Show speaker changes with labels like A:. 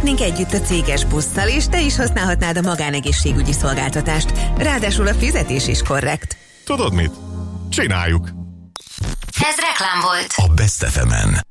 A: mennénk együtt a céges busszal, és te is használhatnád a magánegészségügyi szolgáltatást. Ráadásul a fizetés is korrekt.
B: Tudod mit? Csináljuk!
C: Ez reklám volt
D: A Best FM-en.